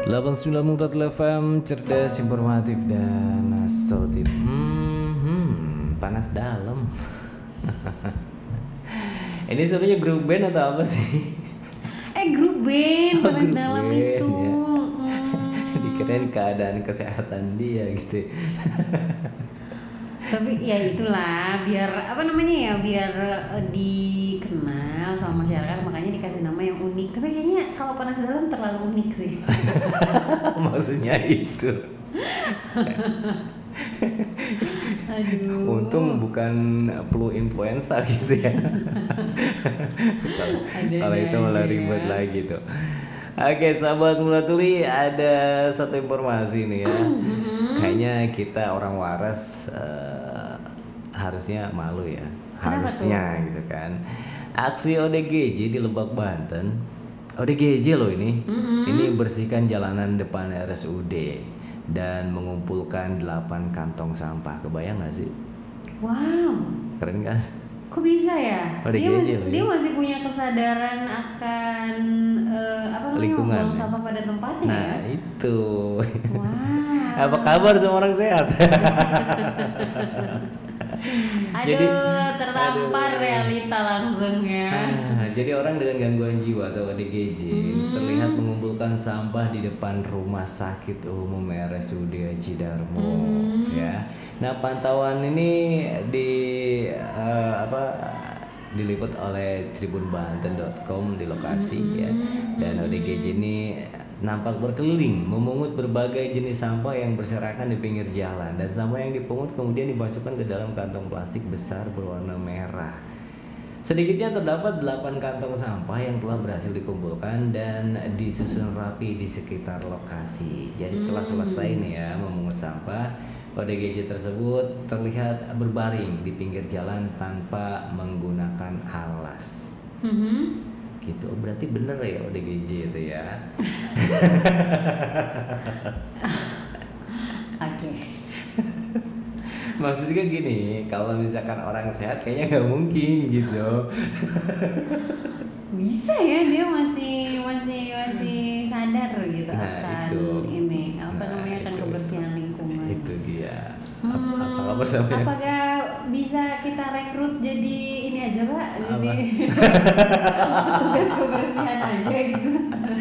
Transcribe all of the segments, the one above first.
89.4 FM, cerdas, informatif, dan solutif. Panas dalam. Ini sebenarnya grup band atau apa sih? Grup band, panas grup dalam band, itu. ya. Dikirain keadaan kesehatan dia gitu. Tapi ya itulah, biar biar dikenal sama masyarakat, makanya dikasih nama yang unik. Tapi kayaknya kalau panas dalam terlalu unik sih. Maksudnya itu. Aduh. Untung bukan flu influenza gitu ya. Kalau itu malah ribet lagi tuh. Oke, sahabat Mula Tuli, ada satu informasi nih ya. Kayaknya kita orang waras harusnya malu ya. Kenapa Harusnya gitu kan. Aksi ODGJ di Lebak, Banten. ODGJ loh ini. Ini bersihkan jalanan depan RSUD dan mengumpulkan 8 kantong sampah. Kebayang gak sih? Wow. Keren kan? Kok bisa ya? Dia masih punya kesadaran akan lingkungan, buang sampah pada tempatnya. Nah, itu. Wow. Apa kabar semua orang sehat? Tertampar realita langsung ya. Jadi orang dengan gangguan jiwa atau ODGJ terlihat mengumpulkan sampah di depan Rumah Sakit Umum RSUD Cidarmo ya. Nah, pantauan ini diliput oleh tribunbanten.com di lokasi ya. Dan ODGJ ini nampak berkeliling memungut berbagai jenis sampah yang berserakan di pinggir jalan, dan sampah yang dipungut kemudian dimasukkan ke dalam kantong plastik besar berwarna merah. Sedikitnya terdapat 8 kantong sampah yang telah berhasil dikumpulkan dan disusun rapi di sekitar lokasi. Jadi setelah selesai nih ya memungut sampah, ODGJ tersebut terlihat berbaring di pinggir jalan tanpa menggunakan alas. Gitu, berarti bener ya ODGJ itu ya. Oke. Maksudnya gini, kalau misalkan orang sehat kayaknya nggak mungkin gitu. Bisa ya, dia masih sadar gitu akan akan kebersihan lingkungan. Itu dia. Apa kabar sama yang... Apakah bisa kita rekrut jadi ini aja Pak? Jadi tugas kebersihan aja gitu.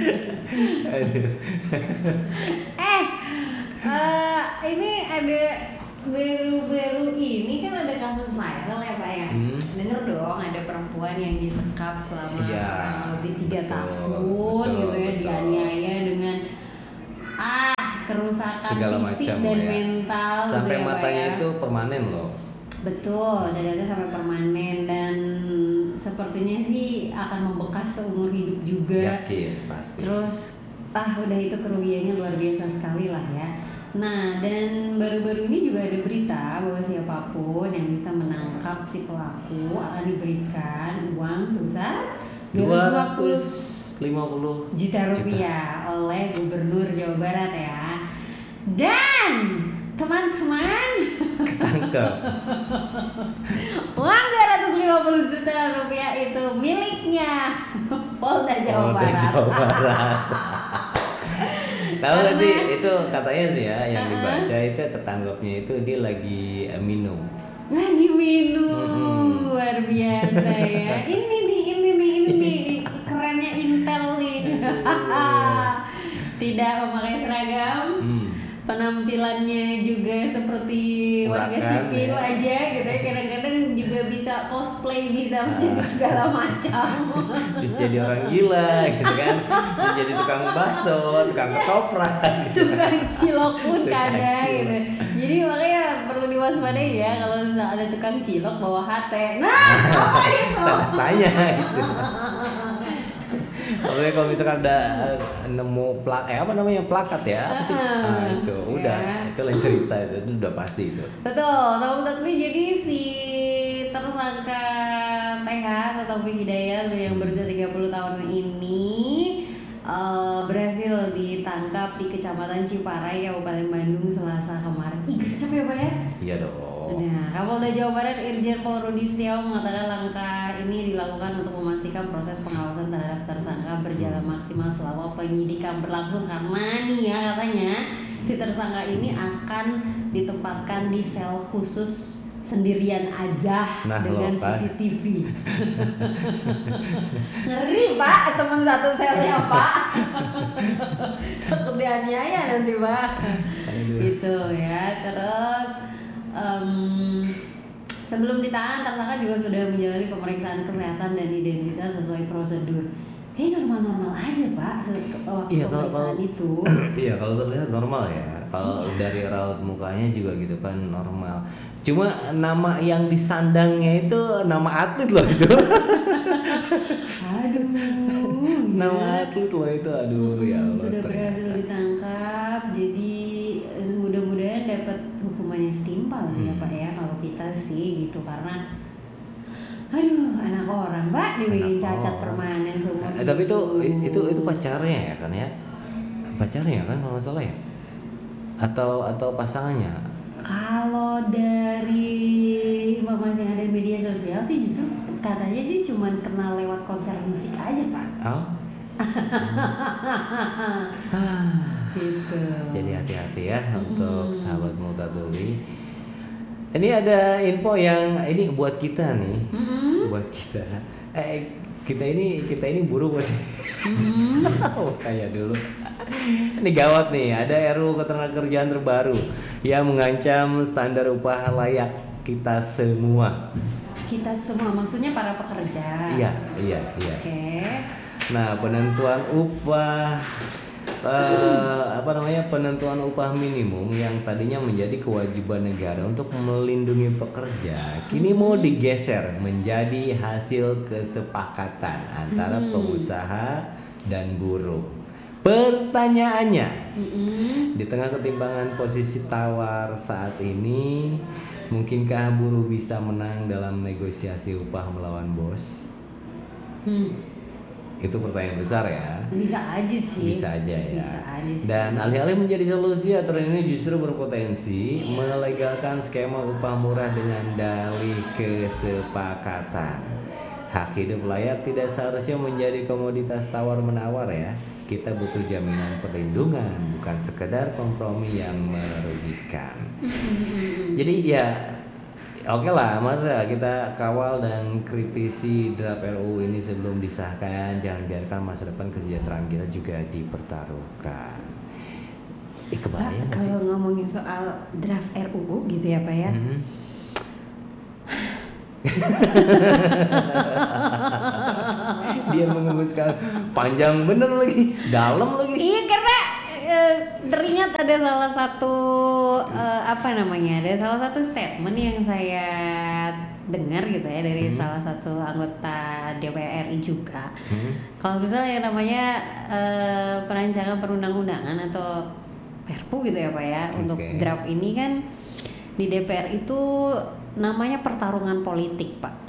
Ini ada baru ini kan ada kasus viral ya Pak ya. Dengar dong, ada perempuan yang disekap selama kurang lebih 3 tahun gitu ya, dianiaya dengan kerusakan segala fisik macam, dan ya. mental sampai gitu ya, matanya Pak, ya. itu permanen loh. Betul, jadi sampai permanen dan sepertinya sih akan membekas seumur hidup juga. Yakin pasti. Terus udah itu kerugiannya luar biasa sekali lah ya. Nah, dan baru-baru ini juga ada berita bahwa siapapun yang bisa menangkap si pelaku akan diberikan uang sebesar 250 juta rupiah oleh Gubernur Jawa Barat ya. Dan teman-teman, ketangkep. uang 250 juta rupiah itu miliknya Polda Jawa Barat. Tahu gak sih itu katanya sih ya yang dibaca itu ketangkepnya itu dia lagi minum. Luar biasa ya. Ini nih kerennya Intel nih. Tidak memakai seragam. Penampilannya juga seperti warga sipil ya. Aja gitu ya. Kadang-kadang juga bisa cosplay, bisa menjadi segala macam. Bisa jadi orang gila gitu kan. Bisa jadi tukang bakso, tukang ketoprak gitu. Tukang cilok pun kadang gitu. Jadi makanya perlu diwaspadai ya kalau misalnya ada tukang cilok bawa HT. Nah, apa itu? Tanya itu. Oke, kalau misalkan ada nemu plakat ya apa sih? Itu udah itu lain cerita, itu udah pasti itu. Betul, jadi si tersangka TH Taufik Hidayat yang berusia 30 tahun ini berhasil ditangkap di Kecamatan Ciparai, Kabupaten Bandung Selasa kemarin. Gercep ya Pak ya? Iya dong. Nah, Kapolda Jawa Barat Irjen Pol Rudi Setiawan mengatakan langkah ini dilakukan untuk memastikan proses pengawasan terhadap tersangka berjalan maksimal selama penyidikan berlangsung, karena nih ya katanya si tersangka ini akan ditempatkan di sel khusus sendirian aja dengan CCTV. Ngeri Pak, teman satu selnya Pak. Takut dianiaya nanti Pak. Gitu ya. Terus sebelum ditahan, tersangka juga sudah menjalani pemeriksaan kesehatan dan identitas sesuai prosedur. Kayaknya normal-normal aja Pak waktu pemeriksaan itu. Iya, kalau terlihat normal ya. Kalau dari raut mukanya juga gitu kan normal. Cuma nama yang disandangnya itu nama atlet loh itu. Aduh. Nama atlet loh itu, aduh ya Allah. Sudah berhasil ditangkap, jadi mudah-mudahan dapat hukumannya setimpal ya Pak ya kalau kita sih gitu, karena aduh anak orang Pak dibikin cacat permanen semua. Tapi itu pacarnya ya kan ya? Pacarnya kan kalau nggak salah ya? Atau pasangannya? Kalau dari informasi yang ada di media sosial sih justru katanya sih cuman kenal lewat konser musik aja Pak. Oh. Gitu. Jadi hati-hati ya untuk sahabat Multatuli. Ini ada info yang ini buat kita nih. Buat kita. Kita ini buruk sih. Tanya dulu. Ini gawat nih, ada RUU Ketenagakerjaan terbaru yang mengancam standar upah layak kita semua. Kita semua, maksudnya para pekerja. Iya. Oke. Nah, penentuan upah penentuan upah minimum yang tadinya menjadi kewajiban negara untuk melindungi pekerja kini mau digeser menjadi hasil kesepakatan antara pengusaha dan buruh. Pertanyaannya, di tengah ketimpangan posisi tawar saat ini, mungkinkah buruh bisa menang dalam negosiasi upah melawan bos? Itu pertanyaan besar ya. Bisa aja sih. Bisa aja ya. Bisa aja sih. Dan alih-alih menjadi solusi, aturan ini justru berpotensi melegalkan skema upah murah dengan dalih kesepakatan. Hak hidup layak tidak seharusnya menjadi komoditas tawar-menawar ya. Kita butuh jaminan perlindungan, bukan sekedar kompromi yang merugikan. Jadi ya oke lah, mari kita kawal dan kritisi draft RUU ini sebelum disahkan. Jangan biarkan masa depan kesejahteraan kita juga dipertaruhkan. Kebayang Pak, kalau ngomongin soal draft RUU gitu ya Pak ya. Dia mengembuskan panjang bener lagi, dalam lagi. Iya, karena teringat ada salah satu ada salah satu statement yang saya dengar gitu ya dari salah satu anggota DPR RI juga. Kalau misalnya yang namanya perancangan perundang-undangan atau Perpu gitu ya Pak ya, untuk draft ini kan di DPR itu namanya pertarungan politik Pak.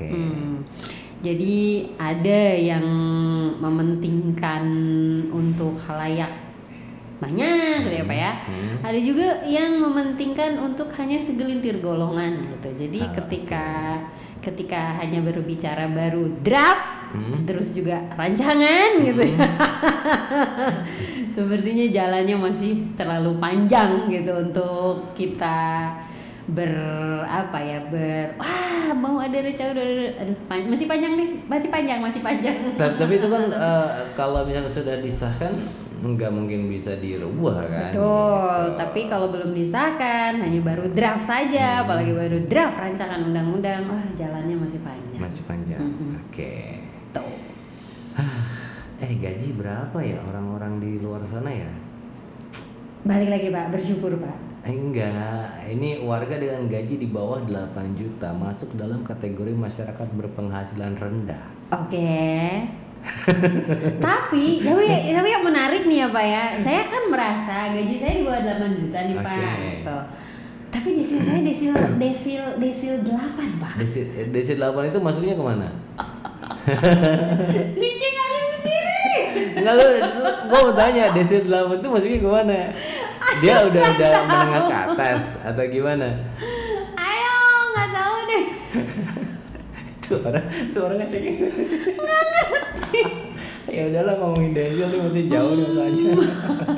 Jadi ada yang mementingkan untuk khalayak banyak gitu ya Pak ya. Ada juga yang mementingkan untuk hanya segelintir golongan gitu. Jadi ketika hanya berbicara baru draft, terus juga rancangan gitu. Sepertinya jalannya masih terlalu panjang gitu untuk kita mau ada masih panjang. Tapi itu kan kalau misalnya sudah disahkan nggak mungkin bisa dirubah kan. Betul, gitu. Tapi kalau belum disahkan hanya baru draft saja, apalagi baru draft rancangan undang-undang, jalannya masih panjang. Oke. Tuh. Gaji berapa ya orang-orang di luar sana ya? Balik lagi Pak, bersyukur Pak. Enggak, ini warga dengan gaji di bawah 8 juta masuk dalam kategori masyarakat berpenghasilan rendah. Oke. tapi yang menarik nih ya Pak ya, saya kan merasa gaji saya di bawah 8 juta nih Pak gitu. Tapi desil saya desil 8 Pak. Desil 8 itu masuknya kemana? Licin aja sendiri. Enggak, gua mau tanya desil 8 itu masuknya kemana? Dia udah menengah ke atas atau gimana? Tuh orang ngecekin. Ya udahlah, ngomongin Denzel nih masih jauh nih masalahnya.